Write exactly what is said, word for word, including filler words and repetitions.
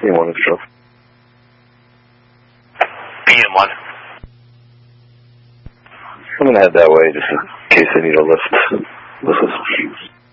P M one control. P M one. I'm going to head that way just in case I need a lift. This is